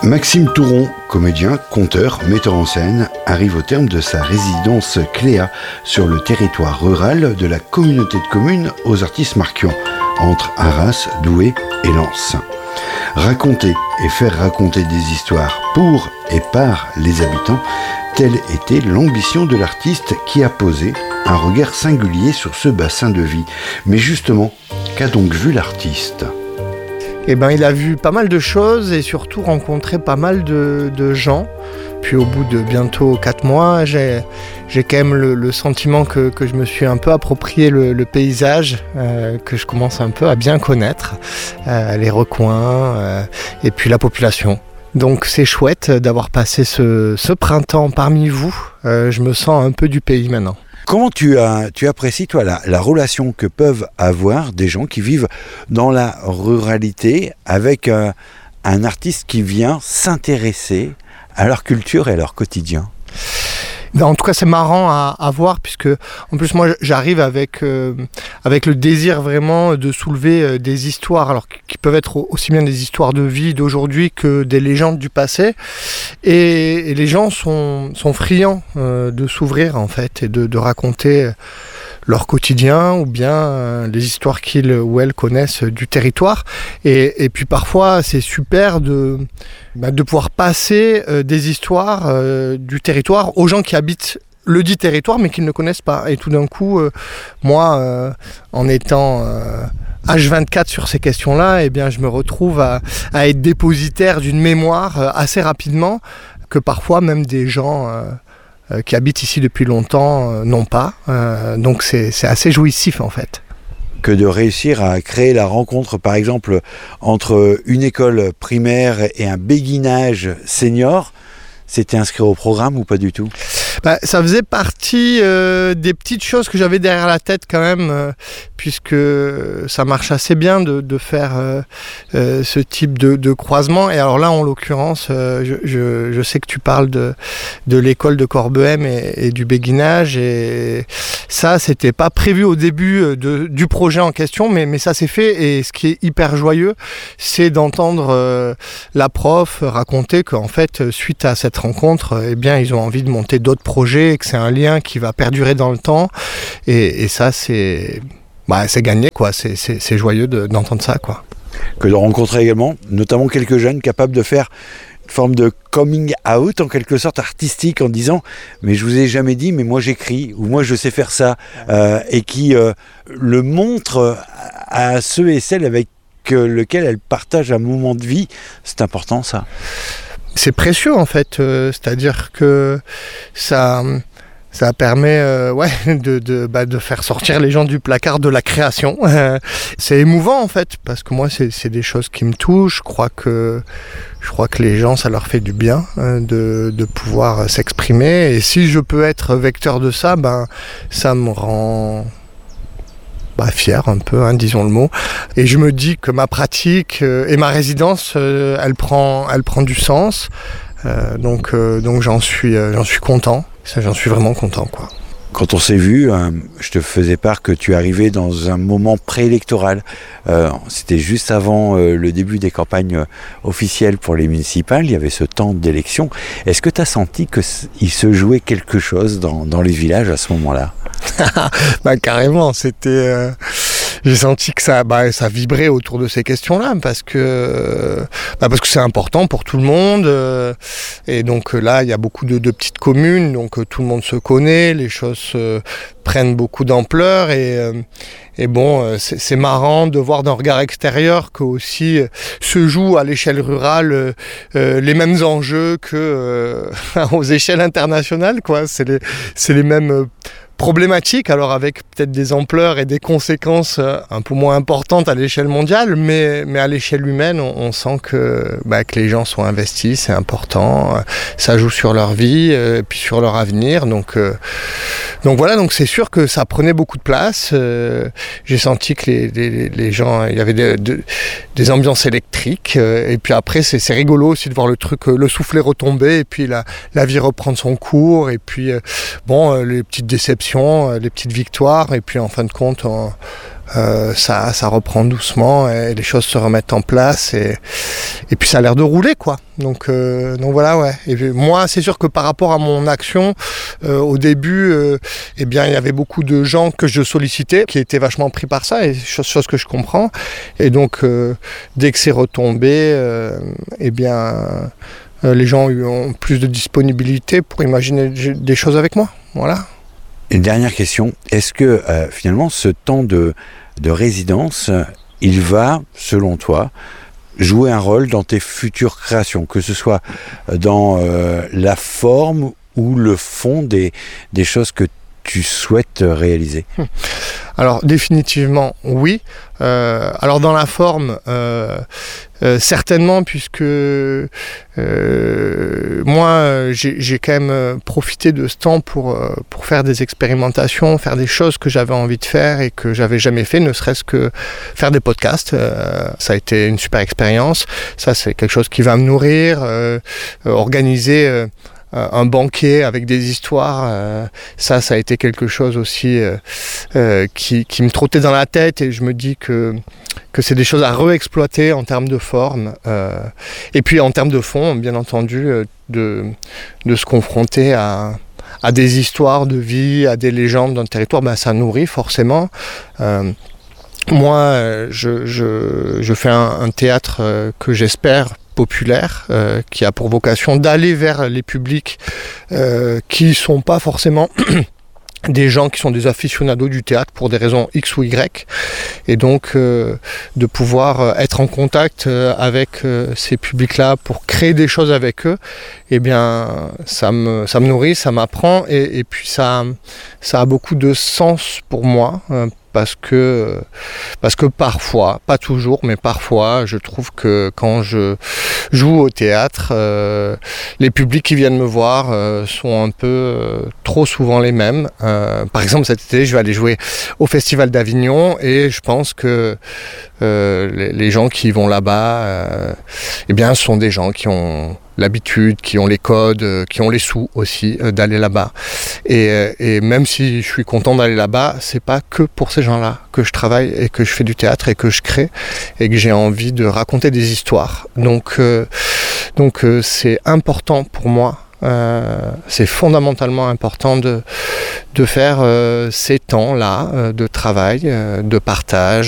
Maxime Touron, comédien, conteur, metteur en scène, arrive au terme de sa résidence Cléa sur le territoire rural de la communauté de communes aux Artistes Marquion, entre Arras, Douai et Lens. Raconter et faire raconter des histoires pour et par les habitants, telle était l'ambition de l'artiste qui a posé un regard singulier sur ce bassin de vie. Mais justement, qu'a donc vu l'artiste ? Eh ben, il a vu pas mal de choses et surtout rencontré pas mal de gens. Puis au bout de bientôt 4 mois, j'ai quand même le sentiment que je me suis un peu approprié le paysage, que je commence un peu à bien connaître, les recoins et puis la population. Donc c'est chouette d'avoir passé ce printemps parmi vous. Je me sens un peu du pays maintenant. Comment tu apprécies, toi, la relation que peuvent avoir des gens qui vivent dans la ruralité avec un artiste qui vient s'intéresser à leur culture et à leur quotidien ? En tout cas, c'est marrant à voir puisque, en plus, moi, j'arrive avec le désir vraiment de soulever des histoires, alors qui peuvent être aussi bien des histoires de vie d'aujourd'hui que des légendes du passé. Et les gens sont friands de s'ouvrir, en fait, et de raconter leur quotidien ou bien les histoires qu'ils ou elles connaissent du territoire. Et puis parfois, c'est super de pouvoir passer des histoires du territoire aux gens qui habitent le dit territoire mais qu'ils ne connaissent pas. Et tout d'un coup, moi, en étant H24 sur ces questions-là, eh bien, je me retrouve à être dépositaire d'une mémoire assez rapidement que parfois même des gens qui habitent ici depuis longtemps n'ont pas. Donc c'est assez jouissif en fait. Que de réussir à créer la rencontre, par exemple, entre une école primaire et un béguinage senior, c'était inscrit au programme ou pas du tout ? Ça faisait partie des petites choses que j'avais derrière la tête quand même, puisque ça marche assez bien de faire ce type de croisement. Et alors là, en l'occurrence, je sais que tu parles de l'école de Corbehem et du béguinage. Et ça, c'était pas prévu au début du projet en question, mais ça s'est fait. Et ce qui est hyper joyeux, c'est d'entendre la prof raconter qu'en fait, suite à cette rencontre, eh bien, ils ont envie de monter d'autres projets et que c'est un lien qui va perdurer dans le temps. Et ça, c'est gagné, quoi. C'est joyeux d'entendre ça, quoi. Que de rencontrer également, notamment quelques jeunes capables de faire une forme de coming out, en quelque sorte artistique, en disant « mais je vous ai jamais dit, mais moi j'écris » ou « moi je sais faire ça » et qui le montrent à ceux et celles avec lesquels elles partagent un moment de vie. C'est important, ça. C'est précieux en fait, c'est-à-dire que ça permet de faire sortir les gens du placard de la création. C'est émouvant en fait, parce que moi c'est des choses qui me touchent. Je crois que les gens, ça leur fait du bien de pouvoir s'exprimer. Et si je peux être vecteur de ça, ça me rend fier un peu, disons le mot. Et je me dis que ma pratique et ma résidence, elle prend du sens. Donc j'en suis content. Ça, j'en suis vraiment content, quoi. Quand on s'est vu, je te faisais part que tu arrivais dans un moment préélectoral. C'était juste avant le début des campagnes officielles pour les municipales. Il y avait ce temps d'élection. Est-ce que tu as senti qu'il se jouait quelque chose dans les villages à ce moment-là ? Carrément, c'était... J'ai senti que ça vibrait autour de ces questions-là parce que c'est important pour tout le monde. Et donc là, il y a beaucoup de petites communes, donc tout le monde se connaît, les choses prennent beaucoup d'ampleur et bon, c'est marrant de voir d'un regard extérieur que aussi se jouent à l'échelle rurale les mêmes enjeux que aux échelles internationales, quoi. C'est les mêmes problématique, alors avec peut-être des ampleurs et des conséquences un peu moins importantes à l'échelle mondiale, mais à l'échelle humaine, on sent que les gens sont investis, c'est important, ça joue sur leur vie, et puis sur leur avenir, donc voilà, donc c'est sûr que ça prenait beaucoup de place. J'ai senti que les gens, il y avait des ambiances électriques, et puis après c'est rigolo aussi de voir le soufflet retomber, et puis la vie reprendre son cours, et puis les petites déceptions progression, les petites victoires, et puis en fin de compte, ça reprend doucement et les choses se remettent en place et puis ça a l'air de rouler, quoi. Donc voilà, ouais. Et puis, moi, c'est sûr que par rapport à mon action, au début, il y avait beaucoup de gens que je sollicitais qui étaient vachement pris par ça, et chose que je comprends. Et donc dès que c'est retombé, les gens ont plus de disponibilité pour imaginer des choses avec moi. Voilà. Une dernière question, est-ce que finalement ce temps de résidence, il va, selon toi, jouer un rôle dans tes futures créations, que ce soit dans la forme ou le fond des choses que tu souhaites réaliser? Alors définitivement oui. Alors dans la forme, certainement, puisque moi j'ai quand même profité de ce temps pour faire des expérimentations, faire des choses que j'avais envie de faire et que j'avais jamais fait, ne serait-ce que faire des podcasts. Ça a été une super expérience. Ça, c'est quelque chose qui va me nourrir. Organiser un banquet avec des histoires, ça a été quelque chose aussi qui me trottait dans la tête, et je me dis que c'est des choses à réexploiter en termes de forme, et puis en termes de fond, bien entendu, de se confronter à des histoires de vie, à des légendes d'un territoire, ça nourrit forcément. Moi, je fais un théâtre que j'espère populaire, qui a pour vocation d'aller vers les publics qui sont pas forcément des gens qui sont des aficionados du théâtre pour des raisons X ou Y, et donc de pouvoir être en contact avec ces publics-là pour créer des choses avec eux, ça me nourrit, ça m'apprend, et puis ça a beaucoup de sens pour moi, parce que parfois, pas toujours, mais parfois, je trouve que quand je joue au théâtre, les publics qui viennent me voir sont un peu trop souvent les mêmes. Par exemple, cet été, je vais aller jouer au Festival d'Avignon, et je pense que les gens qui vont là-bas, sont des gens qui ont l'habitude, qui ont les codes, qui ont les sous aussi d'aller là-bas. Et même si je suis content d'aller là-bas, c'est pas que pour ces gens-là que je travaille et que je fais du théâtre et que je crée et que j'ai envie de raconter des histoires. Donc c'est important pour moi. C'est fondamentalement important de faire ces temps-là de travail, de partage,